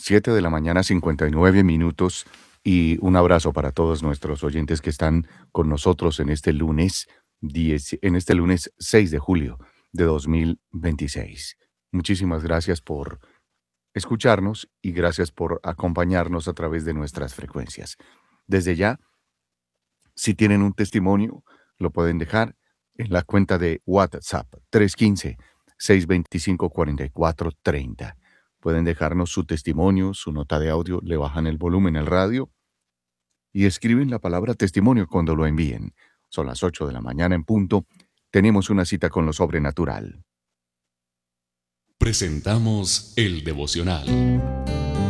7 de la mañana, 59 minutos, y un abrazo para todos nuestros oyentes que están con nosotros en este lunes 6 de julio de 2026. Muchísimas gracias por escucharnos y gracias por acompañarnos a través de nuestras frecuencias. Desde ya, si tienen un testimonio, lo pueden dejar en la cuenta de WhatsApp 315-625-4430. Pueden dejarnos su testimonio, su nota de audio, le bajan el volumen al radio y escriben la palabra testimonio cuando lo envíen. Son las 8 de la mañana en punto. Tenemos una cita con lo sobrenatural. Presentamos el devocional.